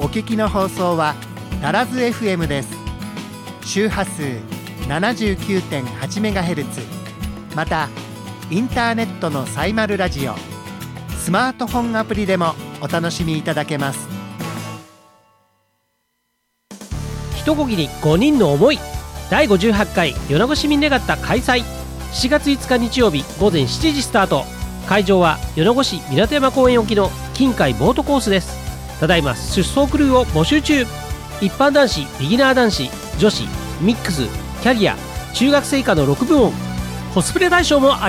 聞きの放送はダラズ FM です。周波数 79.8MHz、 またインターネットのサイマルラジオ、スマートフォンアプリでもお楽しみいただけます。 一こぎに5人の思い、第58回米子市民レガッタ開催。7月5日日曜日午前7時スタート。会場は米子市港山公園沖の近海ボートコースです。ただいま出走クルーを募集中。一般男子、ビギナー男子、女子、ミックス、キャリア、中学生以下の6部門、コスプレ対象もあります。